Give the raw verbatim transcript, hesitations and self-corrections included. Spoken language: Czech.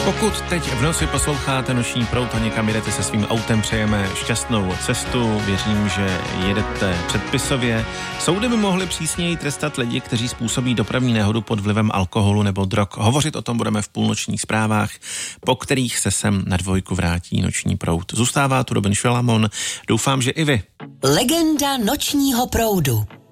Pokud teď v noci posloucháte Noční proud a někam jedete se svým autem, přejeme šťastnou cestu. Věřím, že jedete předpisově. Soudy by mohly přísněji trestat lidi, kteří způsobí dopravní nehodu pod vlivem alkoholu nebo drog. Hovořit o tom budeme v půlnočních zprávách, po kterých se sem na dvojku vrátí Noční proud. Zůstává tu Robin Švelamon. Doufám, že i vy. Legenda Nočního proudu.